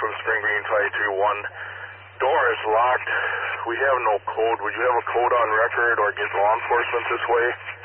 from Spring Green 531. Door is locked. We have no code. Would you have a code on record or get law enforcement this way?